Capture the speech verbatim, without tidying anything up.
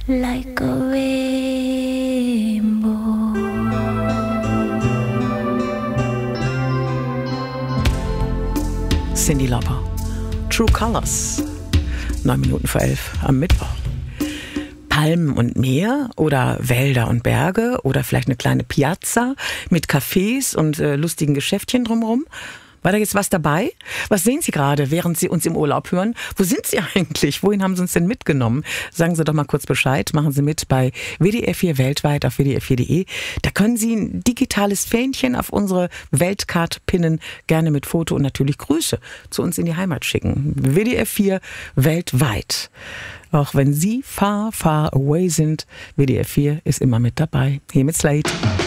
like a rainbow. Cyndi Lauper, True Colors, neun Minuten vor elf am Mittwoch. Palmen und Meer oder Wälder und Berge oder vielleicht eine kleine Piazza mit Cafés und äh, lustigen Geschäftchen drumherum. War da jetzt was dabei? Was sehen Sie gerade, während Sie uns im Urlaub hören? Wo sind Sie eigentlich? Wohin haben Sie uns denn mitgenommen? Sagen Sie doch mal kurz Bescheid. Machen Sie mit bei W D R vier weltweit auf w d r vier punkt d e. Da können Sie ein digitales Fähnchen auf unsere Weltkarte pinnen, gerne mit Foto und natürlich Grüße zu uns in die Heimat schicken. W D R vier weltweit. Auch wenn Sie far, far away sind, W D R vier ist immer mit dabei. Hier mit Slate.